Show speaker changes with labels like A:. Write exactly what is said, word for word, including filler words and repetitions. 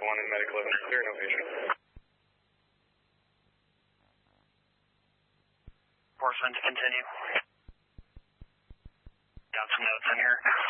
A: one in Medic eleven, clear, no patient.
B: Horseman to continue. Got some notes in here.